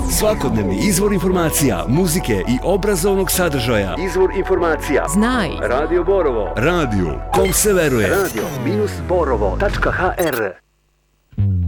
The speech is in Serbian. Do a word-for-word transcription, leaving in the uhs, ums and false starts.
Svakodnevni izvor informacija, muzike i obrazovnog sadržaja. Izvor informacija. Znaj. Radio Borovo. Radio kom se veruje. radio dash borovo tačka h r